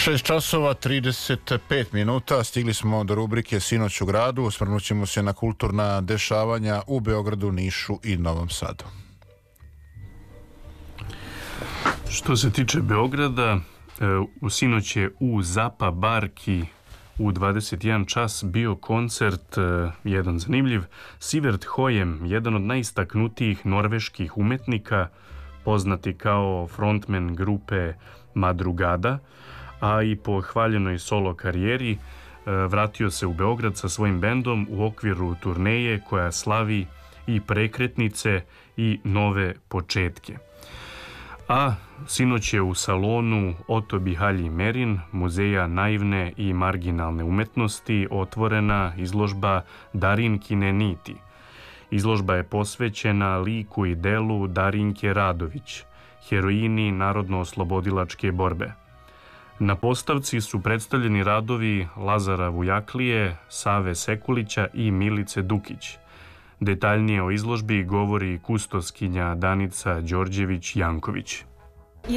6 časova 35 minuta, stigli smo do rubrike Sinoć u gradu, osvrnut ćemo se na kulturna dešavanja u Beogradu, Nišu i Novom Sadu. Što se tiče Beograda, u sinoć je u Zapa Barki u 21 čas bio koncert, jedan zanimljiv, Sivert Højem, jedan od najistaknutijih norveških umetnika, poznati kao frontman grupe Madrugada, a i po hvaljenoj solo karijeri vratio se u Beograd sa svojim bendom u okviru turneje koja slavi i prekretnice i nove početke. A sinoć je u salonu Oto Bihalji Merin, Muzeja naivne i marginalne umetnosti, otvorena izložba Darinkine niti. Izložba je posvećena liku i delu Darinke Radović, heroini narodno-oslobodilačke borbe. Na postavci su predstavljeni radovi Lazara Vujaklije, Save Sekulića i Milice Dukić. Detaljnije o izložbi govori kustoskinja Danica Đorđević-Janković.